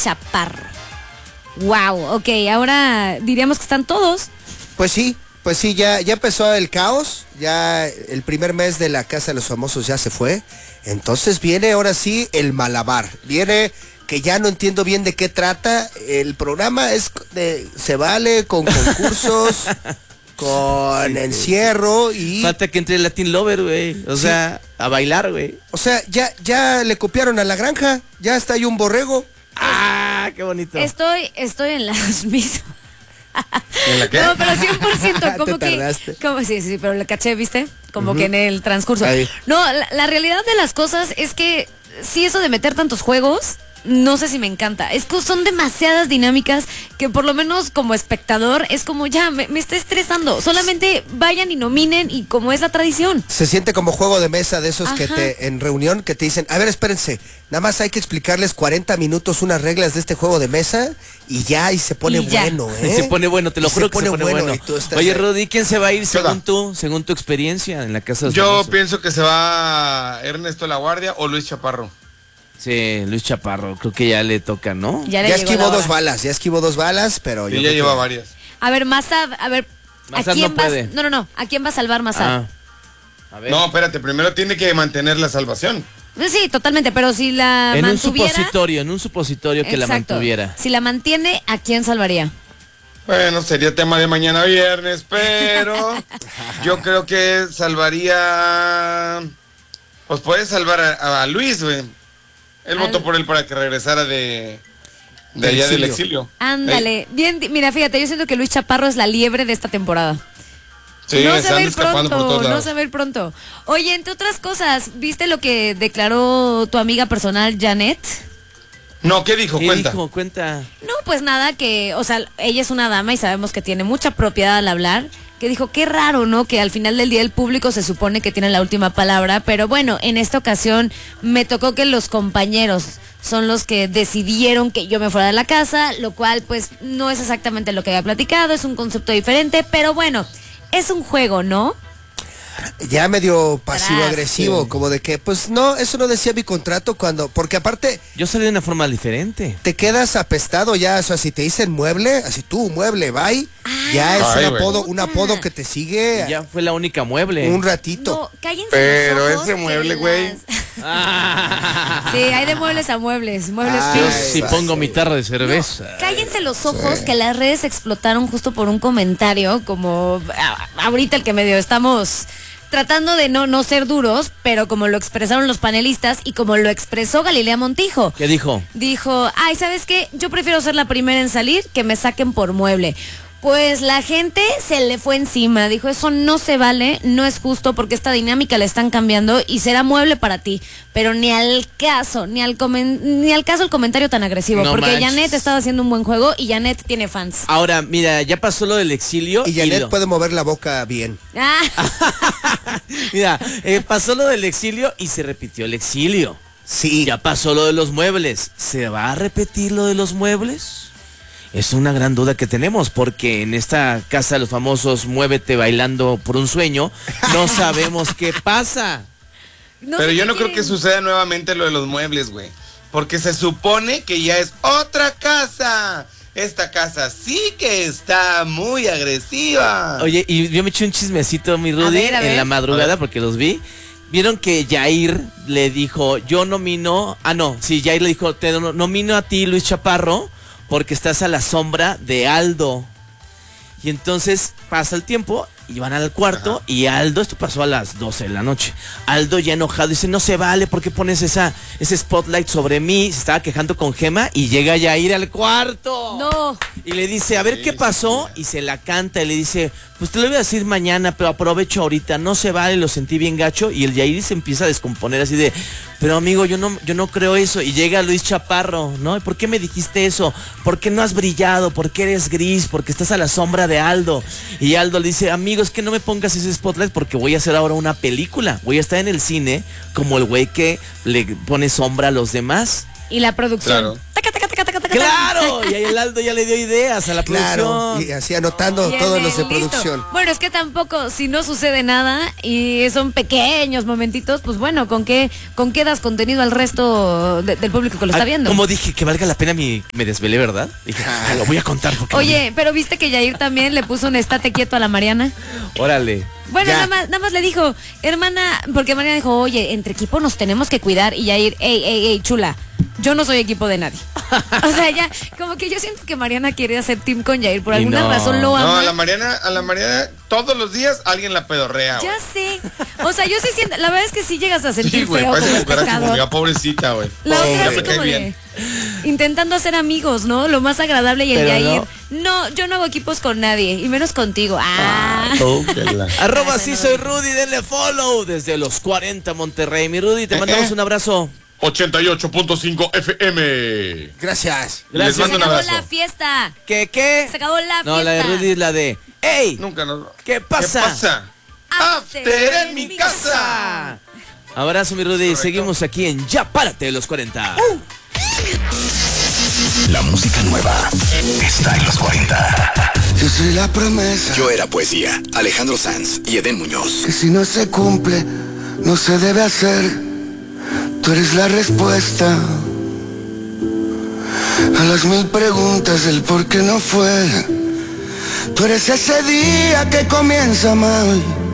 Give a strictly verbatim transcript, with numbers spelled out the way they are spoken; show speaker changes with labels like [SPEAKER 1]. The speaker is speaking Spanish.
[SPEAKER 1] Chaparro. Wow, ok, ahora diríamos que están todos.
[SPEAKER 2] Pues sí, pues sí, ya, ya empezó el caos, ya el primer mes de la Casa de los Famosos ya se fue, entonces viene ahora sí el malabar, viene que ya no entiendo bien de qué trata, el programa es de, se vale con concursos, con sí, encierro y...
[SPEAKER 3] Falta que entre el Latin Lover, güey, o sí. sea, a bailar, güey.
[SPEAKER 2] O sea, ya, ya le copiaron a La Granja, ya está ahí un borrego.
[SPEAKER 3] Ah, qué bonito.
[SPEAKER 1] Estoy, estoy en las mismas.
[SPEAKER 4] ¿En la qué?
[SPEAKER 1] No, pero cien por ciento, como
[SPEAKER 2] Te
[SPEAKER 1] que...
[SPEAKER 2] tardaste.
[SPEAKER 1] Como, sí, sí, pero le caché, ¿viste? Como uh-huh. que en el transcurso.
[SPEAKER 2] Ahí.
[SPEAKER 1] No, la, la realidad de las cosas es que sí, eso de meter tantos juegos... No sé si me encanta, es que son demasiadas dinámicas que por lo menos como espectador es como ya, me, me está estresando, solamente vayan y nominen y como es la tradición.
[SPEAKER 2] Se siente como juego de mesa de esos
[SPEAKER 1] Ajá.
[SPEAKER 2] que te en reunión que te dicen, a ver, espérense, nada más hay que explicarles cuarenta minutos unas reglas de este juego de mesa y ya, y se pone
[SPEAKER 1] Y ya.
[SPEAKER 2] bueno, ¿eh?
[SPEAKER 3] Se pone bueno, te lo
[SPEAKER 2] Y
[SPEAKER 3] juro
[SPEAKER 2] se
[SPEAKER 3] que se
[SPEAKER 2] pone
[SPEAKER 3] pone
[SPEAKER 2] bueno,
[SPEAKER 3] bueno.
[SPEAKER 2] y tú estás
[SPEAKER 3] Oye,
[SPEAKER 2] ahí.
[SPEAKER 3] Rudy, ¿quién se va a ir según
[SPEAKER 4] Hola.
[SPEAKER 3] tú, según tu experiencia en la Casa de los
[SPEAKER 4] Yo
[SPEAKER 3] Famosos?
[SPEAKER 4] pienso que se va Ernesto La Guardia o Luis Chaparro.
[SPEAKER 3] Sí, Luis Chaparro, creo que ya le toca, ¿no?
[SPEAKER 1] Ya, le
[SPEAKER 2] Ya
[SPEAKER 1] llegó
[SPEAKER 2] esquivó
[SPEAKER 1] la hora.
[SPEAKER 2] dos balas, ya esquivó dos balas, pero
[SPEAKER 4] Sí,
[SPEAKER 2] yo
[SPEAKER 4] ya
[SPEAKER 2] creo
[SPEAKER 4] lleva
[SPEAKER 2] que-
[SPEAKER 4] varias.
[SPEAKER 1] A ver, Massad, a ver,
[SPEAKER 3] Massad
[SPEAKER 1] ¿a quién
[SPEAKER 3] no
[SPEAKER 1] vas?
[SPEAKER 3] puede.
[SPEAKER 1] No, no, no, ¿a quién va a salvar Massad?
[SPEAKER 3] Ah. A ver.
[SPEAKER 4] No, espérate, primero tiene que mantener la salvación.
[SPEAKER 1] Sí, totalmente, pero si la
[SPEAKER 3] en un
[SPEAKER 1] mantuviera...
[SPEAKER 3] supositorio, en un supositorio que la
[SPEAKER 1] Exacto.
[SPEAKER 3] mantuviera.
[SPEAKER 1] Si la mantiene, ¿a quién salvaría?
[SPEAKER 4] Bueno, sería tema de mañana viernes, pero yo creo que salvaría... Pues puede salvar a, a Luis, güey. Él
[SPEAKER 1] Al-
[SPEAKER 4] votó por él para que regresara de, de
[SPEAKER 2] Del
[SPEAKER 4] allá del
[SPEAKER 2] exilio.
[SPEAKER 4] exilio.
[SPEAKER 1] Ándale, bien, di- mira, fíjate, yo siento que Luis Chaparro es la liebre de esta temporada.
[SPEAKER 4] Sí,
[SPEAKER 1] no
[SPEAKER 4] se
[SPEAKER 1] se va a
[SPEAKER 4] anda
[SPEAKER 1] ir
[SPEAKER 4] escapando por
[SPEAKER 1] pronto,
[SPEAKER 4] todos
[SPEAKER 1] no
[SPEAKER 4] lados.
[SPEAKER 1] se va a ir pronto. Oye, entre otras cosas, ¿viste lo que declaró tu amiga personal, Janet?
[SPEAKER 4] No, ¿qué dijo?
[SPEAKER 3] ¿Qué
[SPEAKER 4] Cuenta.
[SPEAKER 3] dijo? Cuenta.
[SPEAKER 1] No, pues nada, que, o sea, ella es una dama y sabemos que tiene mucha propiedad al hablar, que dijo, qué raro, ¿no? Que al final del día el público se supone que tiene la última palabra, pero bueno, en esta ocasión me tocó que los compañeros son los que decidieron que yo me fuera de la casa, lo cual pues no es exactamente lo que había platicado, es un concepto diferente, pero bueno, es un juego, ¿no?
[SPEAKER 2] Ya medio pasivo-agresivo,
[SPEAKER 4] Sí.
[SPEAKER 2] como de que, pues no, eso no decía mi contrato cuando, porque aparte
[SPEAKER 3] Yo salí de una forma diferente.
[SPEAKER 2] te quedas apestado ya, o sea, si te dicen mueble, así tú, mueble, bye, ya es
[SPEAKER 4] Ay,
[SPEAKER 2] un
[SPEAKER 4] güey.
[SPEAKER 2] apodo, un apodo que te sigue
[SPEAKER 3] Ya fue la única mueble.
[SPEAKER 2] un ratito.
[SPEAKER 1] No, cállense
[SPEAKER 4] Pero
[SPEAKER 1] los ojos
[SPEAKER 4] ese
[SPEAKER 1] que
[SPEAKER 4] mueble, güey.
[SPEAKER 1] las-
[SPEAKER 3] Ah.
[SPEAKER 1] Sí, hay de muebles a muebles, muebles
[SPEAKER 2] Ay,
[SPEAKER 3] Yo
[SPEAKER 1] finos.
[SPEAKER 3] sí
[SPEAKER 2] va,
[SPEAKER 3] pongo
[SPEAKER 2] sí.
[SPEAKER 3] mi tarra de cerveza.
[SPEAKER 1] Cállense los ojos que las redes explotaron justo por un comentario, como a- ahorita el que medio estamos tratando de no, no ser duros, pero como lo expresaron los panelistas y como lo expresó Galilea Montijo.
[SPEAKER 3] ¿Qué dijo?
[SPEAKER 1] Dijo, ay, ¿sabes qué? Yo prefiero ser la primera en salir que me saquen por mueble. Pues la gente se le fue encima, dijo, eso no se vale, no es justo porque esta dinámica la están cambiando y será mueble para ti, pero ni al caso, ni al comen- ni al caso el comentario tan agresivo,
[SPEAKER 3] No
[SPEAKER 1] porque
[SPEAKER 3] manches.
[SPEAKER 1] Janet estaba haciendo un buen juego y Janet tiene fans.
[SPEAKER 3] Ahora, mira, ya pasó lo del exilio.
[SPEAKER 2] Y Janet
[SPEAKER 3] lo-
[SPEAKER 2] puede mover la boca bien.
[SPEAKER 1] Ah,
[SPEAKER 3] Mira, eh, pasó lo del exilio y se repitió el exilio.
[SPEAKER 2] Sí.
[SPEAKER 3] Ya pasó lo de los muebles. ¿Se va a repetir lo de los muebles? Es una gran duda que tenemos porque en esta Casa de los Famosos, Muévete bailando por un sueño, no sabemos qué pasa.
[SPEAKER 1] no
[SPEAKER 4] Pero
[SPEAKER 1] sé
[SPEAKER 4] yo
[SPEAKER 1] qué
[SPEAKER 4] no creo que
[SPEAKER 1] quieren.
[SPEAKER 4] suceda nuevamente lo de los muebles, güey. Porque se supone que ya es otra casa. Esta casa sí que está muy agresiva.
[SPEAKER 3] Oye, y yo me eché un chismecito, mi Rudy,
[SPEAKER 1] ver, a
[SPEAKER 3] en
[SPEAKER 1] ver.
[SPEAKER 3] la madrugada
[SPEAKER 4] A ver.
[SPEAKER 3] porque los vi. Vieron que Jair le dijo, yo nomino, ah no, sí, Jair le dijo, te no- nomino a ti, Luis Chaparro, porque estás a la sombra de Aldo. Y entonces pasa el tiempo y van al cuarto. Ajá. Y Aldo, esto pasó a las doce de la noche. Aldo ya enojado dice, no se vale, ¿por qué pones esa, ese spotlight sobre mí? Se estaba quejando con Gema y llega Jair al cuarto.
[SPEAKER 1] No.
[SPEAKER 3] Y le dice, a ver
[SPEAKER 4] Sí,
[SPEAKER 3] qué pasó, y se la canta y le dice, pues te lo voy a decir mañana, pero aprovecho ahorita, no se vale, lo sentí bien gacho. Y el Jair se empieza a descomponer así de, pero amigo, yo no, yo no creo eso. Y llega Luis Chaparro, ¿no? ¿Por qué me dijiste eso? ¿Por qué no has brillado? ¿Por qué eres gris? Porque estás a la sombra de Aldo. Y Aldo le dice, amigo, es que no me pongas ese spotlight porque voy a hacer ahora una película. Voy a estar en el cine como el güey que le pone sombra a los demás.
[SPEAKER 1] Y la producción.
[SPEAKER 4] Claro.
[SPEAKER 1] Taca, taca,
[SPEAKER 3] ¡Claro! Y ahí el Aldo ya le dio ideas a la
[SPEAKER 2] Claro,
[SPEAKER 3] producción.
[SPEAKER 2] y así anotando
[SPEAKER 1] Bien,
[SPEAKER 2] todos los de
[SPEAKER 1] listo.
[SPEAKER 2] producción.
[SPEAKER 1] Bueno, es que tampoco, si no sucede nada y son pequeños momentitos, pues bueno, ¿con qué, con qué das contenido al resto de- del público que lo está
[SPEAKER 3] Ah,
[SPEAKER 1] viendo?
[SPEAKER 3] Como dije que valga la pena, mi, me desvelé, ¿verdad? Dije, ah, lo voy a contar. Porque
[SPEAKER 1] Oye, pero viste que Yair también le puso un estate quieto a la Mariana.
[SPEAKER 3] Órale.
[SPEAKER 1] Bueno,
[SPEAKER 2] Ya.
[SPEAKER 1] nada más, nada más le dijo, hermana, porque Mariana dijo, oye, entre equipo nos tenemos que cuidar. Y Yair, ey, ey, ey, chula, yo no soy equipo de nadie. O sea, ya, como que yo siento que Mariana quiere hacer team con Yair. Por
[SPEAKER 3] Y
[SPEAKER 1] alguna
[SPEAKER 3] no.
[SPEAKER 1] razón lo ama.
[SPEAKER 4] No, a la Mariana, a la Mariana, todos los días alguien la pedorrea, güey.
[SPEAKER 1] Ya sé. O sea, yo sí siento, la verdad es que sí llegas a sentir
[SPEAKER 4] Sí, güey,
[SPEAKER 1] feo
[SPEAKER 4] parece
[SPEAKER 1] como
[SPEAKER 4] cucaracha
[SPEAKER 1] espectador.
[SPEAKER 4] murió, pobrecita, güey.
[SPEAKER 1] La
[SPEAKER 4] Pobre,
[SPEAKER 1] otra
[SPEAKER 4] ya
[SPEAKER 1] así
[SPEAKER 4] me cae
[SPEAKER 1] como de
[SPEAKER 4] bien.
[SPEAKER 1] intentando hacer amigos, ¿no? Lo más agradable y el
[SPEAKER 3] Pero
[SPEAKER 1] Yair. No. yo no hago equipos con nadie, y menos contigo. Ah.
[SPEAKER 3] Arroba
[SPEAKER 1] Ah,
[SPEAKER 3] sí
[SPEAKER 1] se
[SPEAKER 3] soy
[SPEAKER 1] me
[SPEAKER 3] Rudy, denle follow desde los cuarenta Monterrey. Mi Rudy, te mandamos un abrazo.
[SPEAKER 4] ochenta y ocho punto cinco F M.
[SPEAKER 2] Gracias.
[SPEAKER 4] Les
[SPEAKER 3] Gracias.
[SPEAKER 1] Se
[SPEAKER 4] mando un
[SPEAKER 1] acabó
[SPEAKER 4] abrazo.
[SPEAKER 1] la fiesta.
[SPEAKER 3] ¿Qué, qué?
[SPEAKER 1] Se acabó la
[SPEAKER 3] No, la de
[SPEAKER 1] fiesta.
[SPEAKER 3] Rudy es la de ¡Ey!
[SPEAKER 4] Nunca nos...
[SPEAKER 3] ¿Qué pasa?
[SPEAKER 4] ¿Qué pasa? After en mi casa.
[SPEAKER 3] Abrazo, mi Rudy. Seguimos aquí en Ya Párate de los cuarenta.
[SPEAKER 5] La música nueva está en los cuarenta.
[SPEAKER 6] Yo soy la promesa
[SPEAKER 5] Yo era poesía. Alejandro Sanz y Edén Muñoz.
[SPEAKER 6] que si no se cumple, no se debe hacer. Tú eres la respuesta a las mil preguntas del por qué no fue. Tú eres ese día que comienza mal